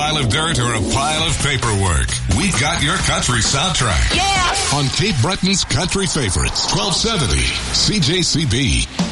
pile of dirt or a pile of paperwork, we got your country soundtrack. Yeah! On Cape Breton's Country Favorites, 1270 CJCB.